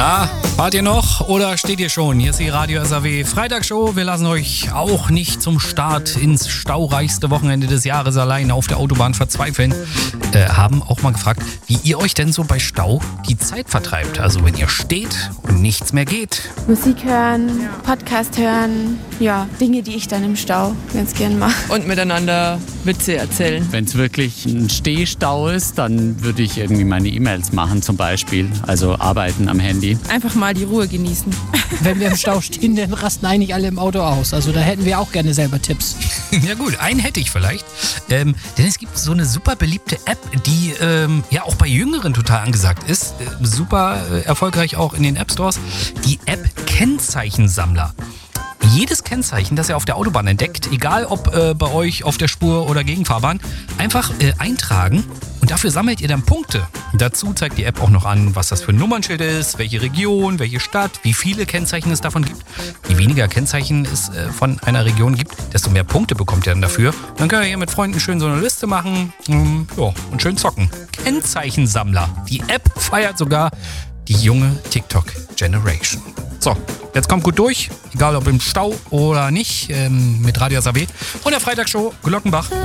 Na, fahrt ihr noch oder steht ihr schon? Hier ist die Radio SAW Freitagsshow. Wir lassen euch auch nicht zum Start ins staureichste Wochenende des Jahres allein auf der Autobahn verzweifeln. Haben auch mal gefragt, wie ihr euch denn so bei Stau die Zeit vertreibt. Also wenn ihr steht und nichts mehr geht. Musik hören, Podcast hören, ja, Dinge, die ich dann im Stau ganz gern mache. Und miteinander Witze erzählen. Wenn es wirklich ein Stehstau ist, dann würde ich irgendwie meine E-Mails machen zum Beispiel. Also arbeiten am Handy. Einfach mal die Ruhe genießen. Wenn wir im Stau stehen, dann rasten eigentlich alle im Auto aus. Also da hätten wir auch gerne selber Tipps. Ja gut, einen hätte ich vielleicht. Denn es gibt so eine super beliebte App, die ja auch bei Jüngeren total angesagt ist. Super erfolgreich auch in den App Stores. Die App Kennzeichensammler. Jedes Kennzeichen, das ihr auf der Autobahn entdeckt, egal ob bei euch auf der Spur oder Gegenfahrbahn, einfach eintragen und dafür sammelt ihr dann Punkte. Dazu zeigt die App auch noch an, was das für ein Nummernschild ist, welche Region, welche Stadt, wie viele Kennzeichen es davon gibt. Je weniger Kennzeichen es von einer Region gibt, desto mehr Punkte bekommt ihr dann dafür. Dann könnt ihr hier mit Freunden schön so eine Liste machen und schön zocken. Kennzeichensammler. Die App feiert sogar die junge TikTok-Generation. So, jetzt kommt gut durch, egal ob im Stau oder nicht, mit Radio SAW und der Freitagsshow Glockenbach.